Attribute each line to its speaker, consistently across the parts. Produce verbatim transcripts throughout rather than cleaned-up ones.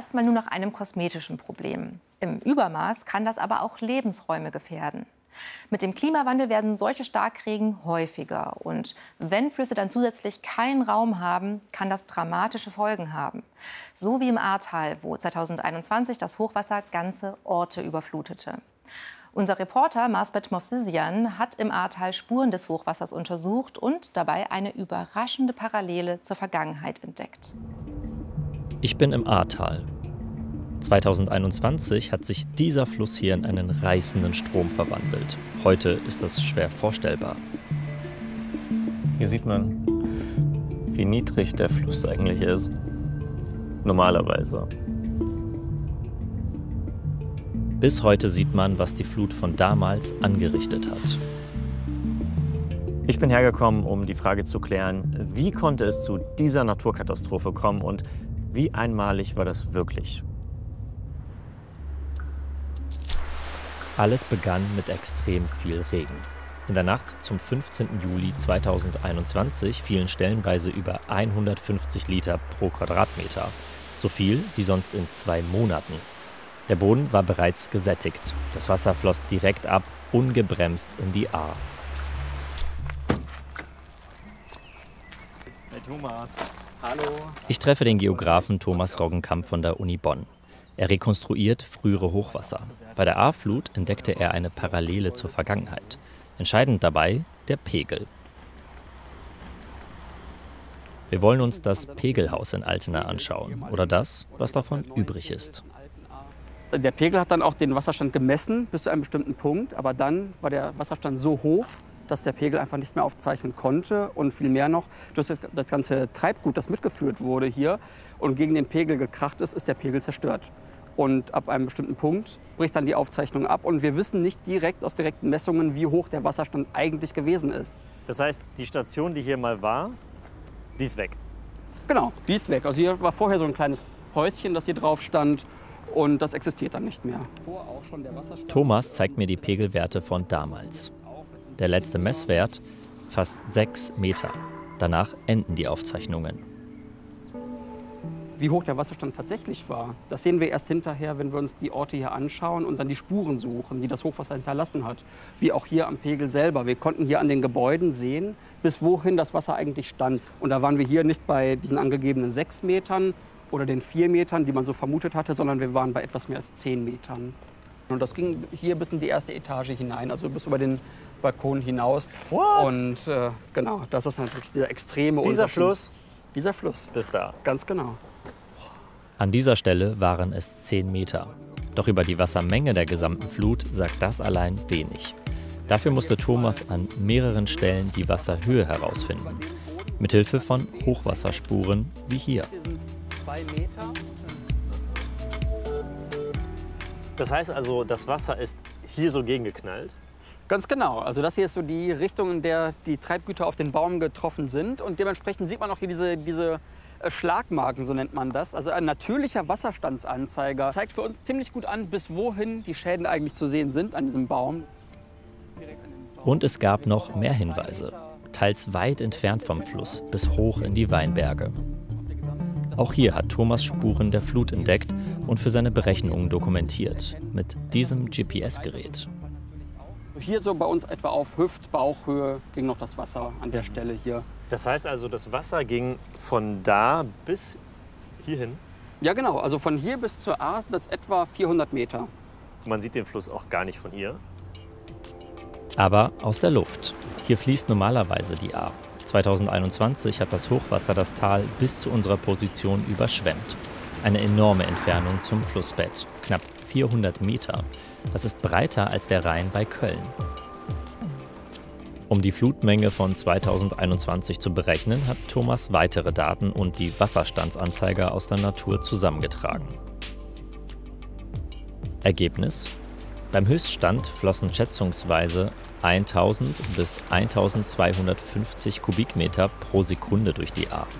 Speaker 1: erstmal nur nach einem kosmetischen Problem. Im Übermaß kann das aber auch Lebensräume gefährden. Mit dem Klimawandel werden solche Starkregen häufiger. Und wenn Flüsse dann zusätzlich keinen Raum haben, kann das dramatische Folgen haben. So wie im Ahrtal, wo zweitausendeinundzwanzig das Hochwasser ganze Orte überflutete. Unser Reporter Marsbet Movsisyan hat im Ahrtal Spuren des Hochwassers untersucht und dabei eine überraschende Parallele zur Vergangenheit entdeckt.
Speaker 2: Ich bin im Ahrtal. zweitausendeinundzwanzig hat sich dieser Fluss hier in einen reißenden Strom verwandelt. Heute ist das schwer vorstellbar. Hier sieht man, wie niedrig der Fluss eigentlich ist. Normalerweise. Bis heute sieht man, was die Flut von damals angerichtet hat. Ich bin hergekommen, um die Frage zu klären, wie konnte es zu dieser Naturkatastrophe kommen und wie einmalig war das wirklich? Alles begann mit extrem viel Regen. In der Nacht zum fünfzehnten Juli zweitausendeinundzwanzig fielen stellenweise über hundertfünfzig Liter pro Quadratmeter. So viel wie sonst in zwei Monaten. Der Boden war bereits gesättigt. Das Wasser floss direkt ab, ungebremst in die Ahr.
Speaker 3: Hey Thomas, hallo.
Speaker 2: Ich treffe den Geografen Thomas Roggenkamp von der Uni Bonn. Er rekonstruiert frühere Hochwasser. Bei der Ahrflut entdeckte er eine Parallele zur Vergangenheit. Entscheidend dabei der Pegel. Wir wollen uns das Pegelhaus in Altena anschauen oder das, was davon übrig ist.
Speaker 4: Der Pegel hat dann auch den Wasserstand gemessen bis zu einem bestimmten Punkt, aber dann war der Wasserstand so hoch, dass der Pegel einfach nichts mehr aufzeichnen konnte und viel mehr noch, durch das ganze Treibgut, das mitgeführt wurde hier und gegen den Pegel gekracht ist, ist der Pegel zerstört. Und ab einem bestimmten Punkt bricht dann die Aufzeichnung ab und wir wissen nicht direkt aus direkten Messungen, wie hoch der Wasserstand eigentlich gewesen ist.
Speaker 3: Das heißt, die Station, die hier mal war, die ist weg?
Speaker 4: Genau, die ist weg. Also hier war vorher so ein kleines Häuschen, das hier drauf stand. Und das existiert dann nicht mehr.
Speaker 2: Thomas zeigt mir die Pegelwerte von damals. Der letzte Messwert fast sechs Meter. Danach enden die Aufzeichnungen.
Speaker 4: Wie hoch der Wasserstand tatsächlich war, das sehen wir erst hinterher, wenn wir uns die Orte hier anschauen und dann die Spuren suchen, die das Hochwasser hinterlassen hat. Wie auch hier am Pegel selber. Wir konnten hier an den Gebäuden sehen, bis wohin das Wasser eigentlich stand. Und da waren wir hier nicht bei diesen angegebenen sechs Metern, oder den vier Metern, die man so vermutet hatte, sondern wir waren bei etwas mehr als zehn Metern. Und das ging hier bis in die erste Etage hinein, also bis über den Balkon hinaus.
Speaker 3: What?
Speaker 4: Und äh, genau, das ist natürlich dieser extreme
Speaker 3: Dieser
Speaker 4: Unterschied.
Speaker 3: Fluss?
Speaker 4: Dieser Fluss.
Speaker 3: Bis da.
Speaker 4: Ganz genau.
Speaker 2: An dieser Stelle waren es zehn Meter. Doch über die Wassermenge der gesamten Flut sagt das allein wenig. Dafür musste Thomas an mehreren Stellen die Wasserhöhe herausfinden. Mithilfe von Hochwasserspuren wie hier.
Speaker 3: Das heißt also, das Wasser ist hier so gegengeknallt?
Speaker 4: Ganz genau. Also das hier ist so die Richtung, in der die Treibgüter auf den Baum getroffen sind. Und dementsprechend sieht man auch hier diese, diese Schlagmarken, so nennt man das. Also ein natürlicher Wasserstandsanzeiger zeigt für uns ziemlich gut an, bis wohin die Schäden eigentlich zu sehen sind an diesem Baum.
Speaker 2: Und es gab noch mehr Hinweise. Teils weit entfernt vom Fluss, bis hoch in die Weinberge. Auch hier hat Thomas Spuren der Flut entdeckt und für seine Berechnungen dokumentiert, mit diesem G P S-Gerät.
Speaker 4: Hier so bei uns etwa auf Hüft-, Bauchhöhe ging noch das Wasser an der Stelle hier.
Speaker 3: Das heißt also, das Wasser ging von da bis hierhin?
Speaker 4: Ja genau, also von hier bis zur Ahr sind das etwa vierhundert Meter.
Speaker 3: Man sieht den Fluss auch gar nicht von hier.
Speaker 2: Aber aus der Luft. Hier fließt normalerweise die Ahr. zweitausendeinundzwanzig hat das Hochwasser das Tal bis zu unserer Position überschwemmt. Eine enorme Entfernung zum Flussbett, knapp vierhundert Meter. Das ist breiter als der Rhein bei Köln. Um die Flutmenge von zweitausendeinundzwanzig zu berechnen, hat Thomas weitere Daten und die Wasserstandsanzeiger aus der Natur zusammengetragen. Ergebnis: Beim Höchststand flossen schätzungsweise tausend bis eintausendzweihundertfünfzig Kubikmeter pro Sekunde durch die Ahr.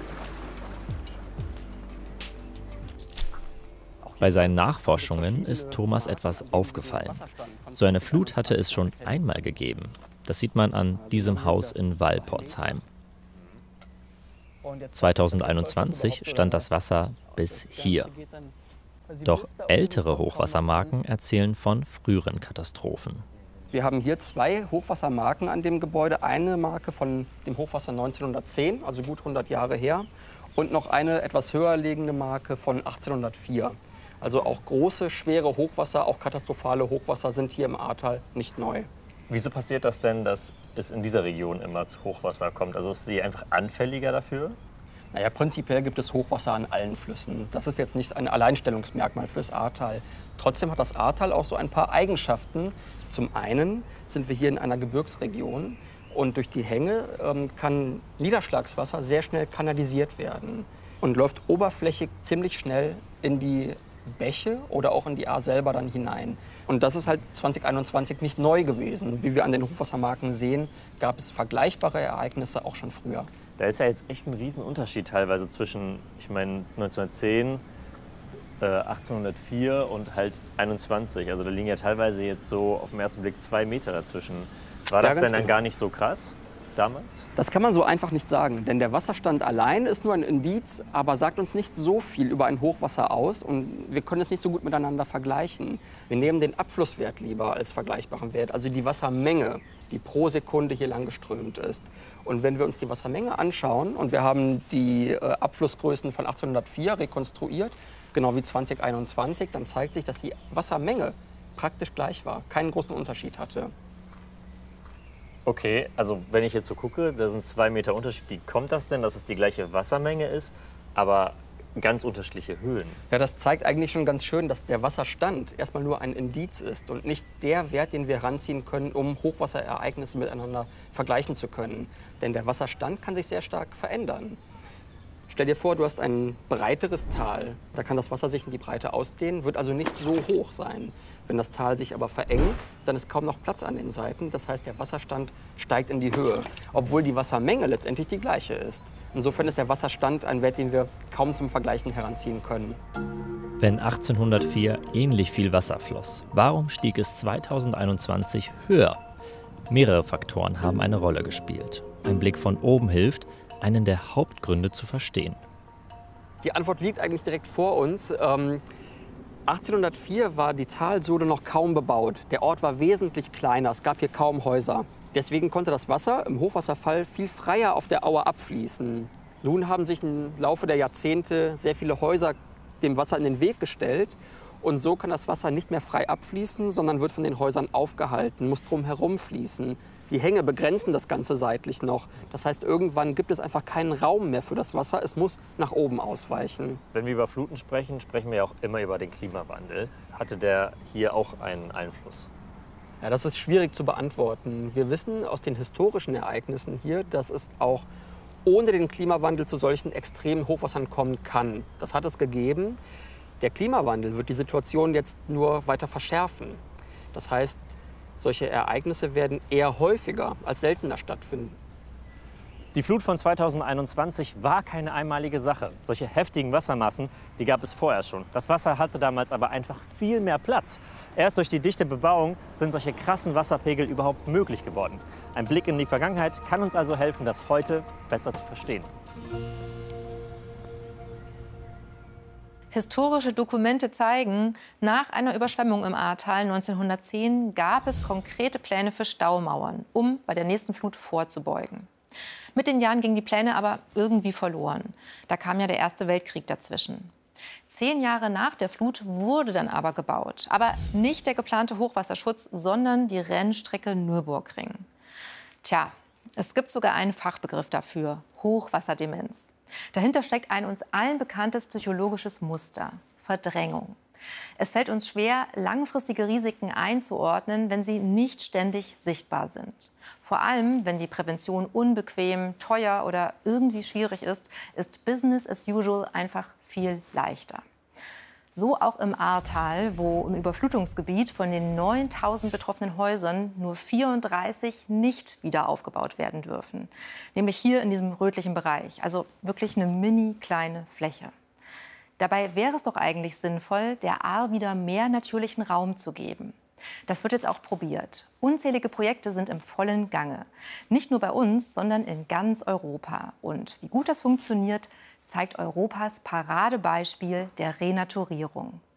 Speaker 2: Bei seinen Nachforschungen ist Thomas etwas aufgefallen. So eine Flut hatte es schon einmal gegeben. Das sieht man an diesem Haus in Walporzheim. zweitausendeinundzwanzig stand das Wasser bis hier. Doch ältere Hochwassermarken erzählen von früheren Katastrophen.
Speaker 4: Wir haben hier zwei Hochwassermarken an dem Gebäude. Eine Marke von dem Hochwasser neunzehnhundertzehn, also gut hundert Jahre her. Und noch eine etwas höher liegende Marke von achtzehnhundertvier. Also auch große, schwere Hochwasser, auch katastrophale Hochwasser sind hier im Ahrtal nicht neu.
Speaker 3: Wieso passiert das denn, dass es in dieser Region immer zu Hochwasser kommt? Also ist sie einfach anfälliger dafür?
Speaker 4: Naja, prinzipiell gibt es Hochwasser an allen Flüssen. Das ist jetzt nicht ein Alleinstellungsmerkmal fürs Ahrtal. Trotzdem hat das Ahrtal auch so ein paar Eigenschaften. Zum einen sind wir hier in einer Gebirgsregion und durch die Hänge ähm, kann Niederschlagswasser sehr schnell kanalisiert werden und läuft oberflächig ziemlich schnell in die Bäche oder auch in die Ahr selber dann hinein. Und das ist halt zwanzig einundzwanzig nicht neu gewesen. Wie wir an den Hochwassermarken sehen, gab es vergleichbare Ereignisse auch schon früher.
Speaker 3: Da ist ja jetzt echt ein Riesenunterschied teilweise zwischen, ich meine, neunzehnhundertzehn, äh, achtzehnhundertvier und halt einundzwanzig. Also da liegen ja teilweise jetzt so auf den ersten Blick zwei Meter dazwischen. War das
Speaker 4: Ja,
Speaker 3: denn
Speaker 4: ganz
Speaker 3: dann gar nicht so krass damals?
Speaker 4: Das kann man so einfach nicht sagen, denn der Wasserstand allein ist nur ein Indiz, aber sagt uns nicht so viel über ein Hochwasser aus und wir können es nicht so gut miteinander vergleichen. Wir nehmen den Abflusswert lieber als vergleichbaren Wert, also die Wassermenge, die pro Sekunde hier lang geströmt ist. Und wenn wir uns die Wassermenge anschauen und wir haben die äh, Abflussgrößen von achtzehnhundertvier rekonstruiert, genau wie zwanzig einundzwanzig, dann zeigt sich, dass die Wassermenge praktisch gleich war, keinen großen Unterschied hatte.
Speaker 3: Okay, also wenn ich jetzt so gucke, da sind zwei Meter Unterschied. Wie kommt das denn, dass es die gleiche Wassermenge ist, aber ganz unterschiedliche Höhen?
Speaker 4: Ja, das zeigt eigentlich schon ganz schön, dass der Wasserstand erstmal nur ein Indiz ist und nicht der Wert, den wir heranziehen können, um Hochwasserereignisse miteinander vergleichen zu können. Denn der Wasserstand kann sich sehr stark verändern. Stell dir vor, du hast ein breiteres Tal. Da kann das Wasser sich in die Breite ausdehnen, wird also nicht so hoch sein. Wenn das Tal sich aber verengt, dann ist kaum noch Platz an den Seiten. Das heißt, der Wasserstand steigt in die Höhe, obwohl die Wassermenge letztendlich die gleiche ist. Insofern ist der Wasserstand ein Wert, den wir kaum zum Vergleichen heranziehen können.
Speaker 2: Wenn achtzehnhundertvier ähnlich viel Wasser floss, warum stieg es zweitausendeinundzwanzig höher? Mehrere Faktoren haben eine Rolle gespielt. Ein Blick von oben hilft, einen der Hauptgründe zu verstehen.
Speaker 4: Die Antwort liegt eigentlich direkt vor uns. Ähm, achtzehnhundertvier war die Talsohle noch kaum bebaut. Der Ort war wesentlich kleiner, es gab hier kaum Häuser. Deswegen konnte das Wasser im Hochwasserfall viel freier auf der Auer abfließen. Nun haben sich im Laufe der Jahrzehnte sehr viele Häuser dem Wasser in den Weg gestellt. Und so kann das Wasser nicht mehr frei abfließen, sondern wird von den Häusern aufgehalten, muss drum herum fließen. Die Hänge begrenzen das Ganze seitlich noch. Das heißt, irgendwann gibt es einfach keinen Raum mehr für das Wasser. Es muss nach oben ausweichen.
Speaker 3: Wenn wir über Fluten sprechen, sprechen wir ja auch immer über den Klimawandel. Hatte der hier auch einen Einfluss?
Speaker 4: Ja, das ist schwierig zu beantworten. Wir wissen aus den historischen Ereignissen hier, dass es auch ohne den Klimawandel zu solchen extremen Hochwassern kommen kann. Das hat es gegeben. Der Klimawandel wird die Situation jetzt nur weiter verschärfen. Das heißt, solche Ereignisse werden eher häufiger als seltener stattfinden.
Speaker 3: Die Flut von zweitausendeinundzwanzig war keine einmalige Sache. Solche heftigen Wassermassen, die gab es vorher schon. Das Wasser hatte damals aber einfach viel mehr Platz. Erst durch die dichte Bebauung sind solche krassen Wasserpegel überhaupt möglich geworden. Ein Blick in die Vergangenheit kann uns also helfen, das heute besser zu verstehen.
Speaker 1: Historische Dokumente zeigen, nach einer Überschwemmung im Ahrtal neunzehnhundertzehn gab es konkrete Pläne für Staumauern, um bei der nächsten Flut vorzubeugen. Mit den Jahren gingen die Pläne aber irgendwie verloren. Da kam ja der Erste Weltkrieg dazwischen. Zehn Jahre nach der Flut wurde dann aber gebaut. Aber nicht der geplante Hochwasserschutz, sondern die Rennstrecke Nürburgring. Tja, es gibt sogar einen Fachbegriff dafür: Hochwasserdemenz. Dahinter steckt ein uns allen bekanntes psychologisches Muster: Verdrängung. Es fällt uns schwer, langfristige Risiken einzuordnen, wenn sie nicht ständig sichtbar sind. Vor allem, wenn die Prävention unbequem, teuer oder irgendwie schwierig ist, ist Business as usual einfach viel leichter. So auch im Ahrtal, wo im Überflutungsgebiet von den neuntausend betroffenen Häusern nur vierunddreißig nicht wieder aufgebaut werden dürfen. Nämlich hier in diesem rötlichen Bereich, also wirklich eine mini kleine Fläche. Dabei wäre es doch eigentlich sinnvoll, der Ahr wieder mehr natürlichen Raum zu geben. Das wird jetzt auch probiert. Unzählige Projekte sind im vollen Gange. Nicht nur bei uns, sondern in ganz Europa. Und wie gut das funktioniert, zeigt Europas Paradebeispiel der Renaturierung.